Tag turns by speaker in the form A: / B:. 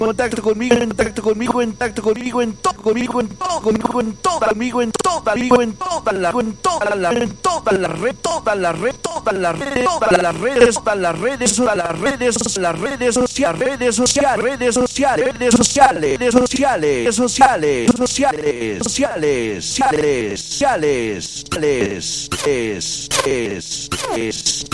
A: contacto conmigo, en contacto conmigo, en contacto conmigo, en todo, conmigo, en todo, conmigo, en toda, conmigo, en toda, conmigo, en toda la red, toda la red, toda la red, toda la red, todas las redes, todas las redes, todas las redes, todas las redes, las redes sociales, redes sociales, redes sociales, redes sociales, redes sociales, sociales, sociales, sociales, sociales, sociales, es